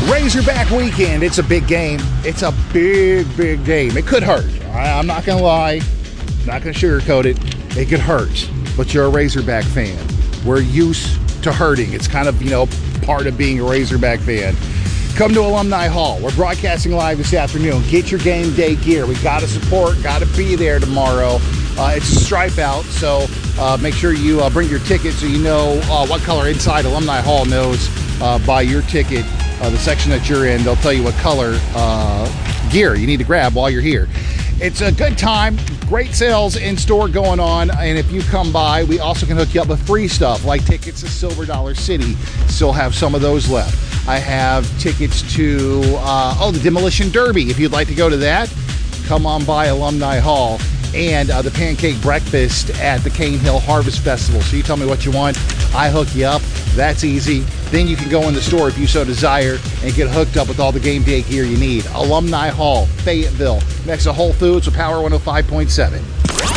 Razorback weekend. It's a big game. It's a big game. It could hurt. I'm not going to lie. I'm not going to sugarcoat it. It could hurt. But you're a Razorback fan. We're used to hurting. It's kind of, part of being a Razorback fan. Come to Alumni Hall. We're broadcasting live this afternoon. Get your game day gear. We got to support. Got to be there tomorrow. It's a stripe out, so make sure you bring your ticket so you know what color inside. Alumni Hall knows by your ticket, the section that you're in. They'll tell you what color gear you need to grab while you're here. It's a good time. Great sales in store going on. And if you come by, we also can hook you up with free stuff like tickets to Silver Dollar City. Still have some of those left. I have tickets to, the Demolition Derby. If you'd like to go to that, come on by Alumni Hall. And the pancake breakfast at the Cane Hill Harvest Festival. So you tell me what you want, I hook you up. That's easy. Then you can go in the store if you so desire and get hooked up with all the game day gear you need. Alumni Hall, Fayetteville, next to Whole Foods with Power 105.7.